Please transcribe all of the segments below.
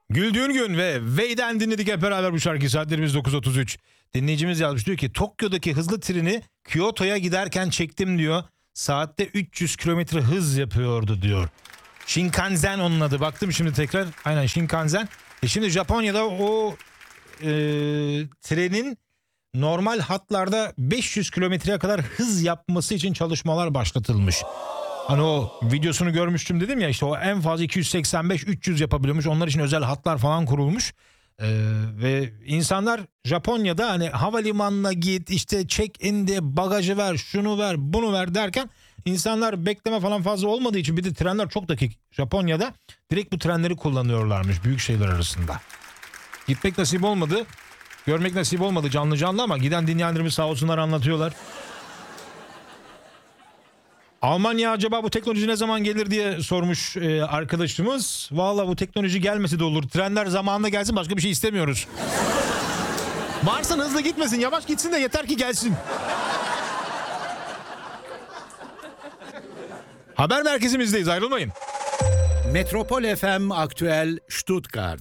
Güldüğün gün ve Vey'den dinledik hep beraber bu şarkıyı. Saatlerimiz 9.33. Dinleyicimiz yazmış, diyor ki Tokyo'daki hızlı treni Kyoto'ya giderken çektim diyor. Saatte 300 kilometre hız yapıyordu diyor. Shinkansen onun adı. Baktım şimdi tekrar. Aynen Shinkansen. Şimdi Japonya'da o trenin normal hatlarda 500 kilometreye kadar hız yapması için çalışmalar başlatılmış. Hani o videosunu görmüştüm dedim ya, işte o en fazla 285-300 yapabiliyormuş. Onlar için özel hatlar falan kurulmuş. Ve insanlar Japonya'da hani havalimanına git, işte check in diye bagajı ver, şunu ver, bunu ver derken insanlar bekleme falan fazla olmadığı için, bir de trenler çok dakik Japonya'da, direkt bu trenleri kullanıyorlarmış büyük şehirler arasında. Gitmek nasip olmadı, görmek nasip olmadı canlı ama giden dinleyenlerimiz sağ olsunlar anlatıyorlar. Almanya acaba bu teknoloji ne zaman gelir diye sormuş arkadaşımız. Vallahi bu teknoloji gelmesi de olur. Trenler zamanında gelsin, başka bir şey istemiyoruz. Varsa hızlı gitmesin, yavaş gitsin de yeter ki gelsin. Haber merkezimizdeyiz, ayrılmayın. Metropol FM Aktüel Stuttgart.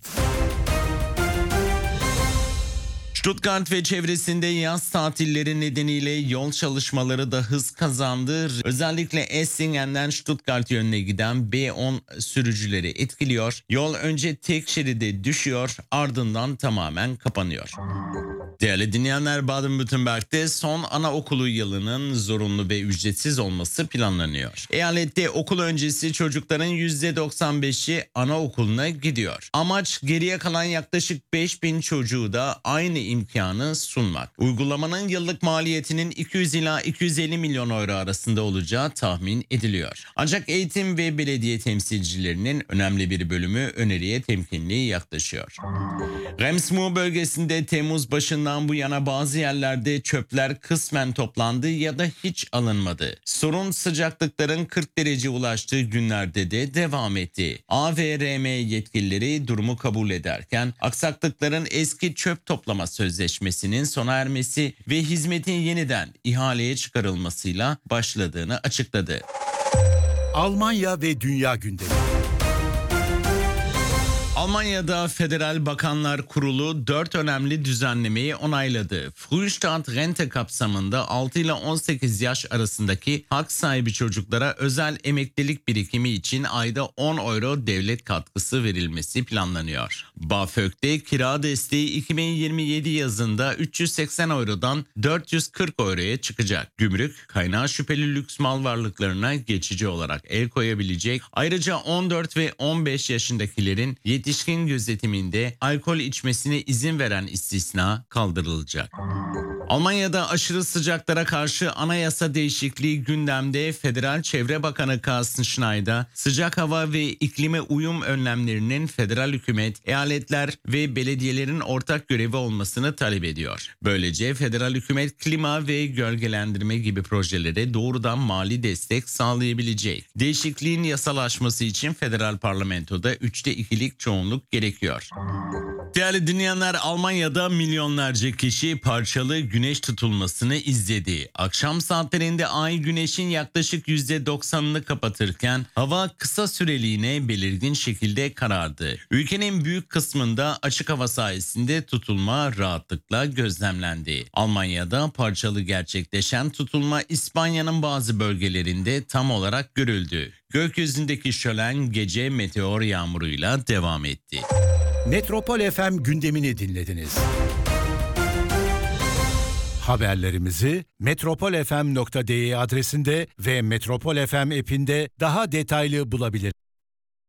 Stuttgart ve çevresinde yaz tatilleri nedeniyle yol çalışmaları da hız kazandı. Özellikle Essingen'den Stuttgart yönüne giden B10 sürücüleri etkiliyor. Yol önce tek şeride düşüyor, ardından tamamen kapanıyor. Değerli dinleyenler, Baden-Württemberg'de son anaokulu yılının zorunlu ve ücretsiz olması planlanıyor. Eyalette okul öncesi çocukların %95'i anaokuluna gidiyor. Amaç geriye kalan yaklaşık 5000 çocuğu da aynı imkanı sunmak. Uygulamanın yıllık maliyetinin 200 ila 250 milyon euro arasında olacağı tahmin ediliyor. Ancak eğitim ve belediye temsilcilerinin önemli bir bölümü öneriye temkinli yaklaşıyor. Remsmur bölgesinde Temmuz başından bu yana bazı yerlerde çöpler kısmen toplandı ya da hiç alınmadı. Sorun sıcaklıkların 40 derece ulaştığı günlerde de devam etti. AVRM yetkilileri durumu kabul ederken aksaklıkların eski çöp toplama sözleşmesinin sona ermesi ve hizmetin yeniden ihaleye çıkarılmasıyla başladığını açıkladı. Almanya ve Dünya gündemi. Almanya'da Federal Bakanlar Kurulu 4 önemli düzenlemeyi onayladı. Frühstart rente kapsamında 6 ile 18 yaş arasındaki hak sahibi çocuklara özel emeklilik birikimi için ayda 10 euro devlet katkısı verilmesi planlanıyor. BAföG'de kira desteği 2027 yazında 380 eurodan 440 euroya çıkacak. Gümrük, kaynağı şüpheli lüks mal varlıklarına geçici olarak el koyabilecek. Ayrıca 14 ve 15 yaşındakilerin yetişkin gözetiminde alkol içmesine izin veren istisna kaldırılacak. Almanya'da aşırı sıcaklara karşı anayasa değişikliği gündemde. Federal Çevre Bakanı Carsten Schneider, sıcak hava ve iklime uyum önlemlerinin federal hükümet, eyaletler ve belediyelerin ortak görevi olmasını talep ediyor. Böylece federal hükümet klima ve gölgelendirme gibi projelere doğrudan mali destek sağlayabilecek. Değişikliğin yasalaşması için federal parlamentoda 3'te 2'lik çoğunluk gerekiyor. Değerli dinleyenler, Almanya'da milyonlarca kişi parçalı güneş tutulmasını izledi. Akşam saatlerinde ay güneşin yaklaşık %90'ını kapatırken hava kısa süreliğine belirgin şekilde karardı. Ülkenin büyük kısmında açık hava sayesinde tutulma rahatlıkla gözlemlendi. Almanya'da parçalı gerçekleşen tutulma İspanya'nın bazı bölgelerinde tam olarak görüldü. Gökyüzündeki şölen gece meteor yağmuruyla devam etti. Metropol FM gündemini dinlediniz. Haberlerimizi metropolfm.de adresinde ve Metropol FM app'inde daha detaylı bulabilirsiniz.